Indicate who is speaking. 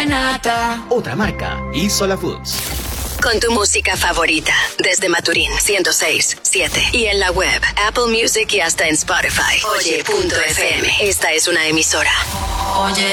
Speaker 1: Vallenata.
Speaker 2: Otra marca, Isola Foods.
Speaker 3: Con tu música favorita, desde Maturín 106.7 y en la web, Apple Music y hasta en Spotify. Oye.fm. Esta es una emisora.
Speaker 1: Oye.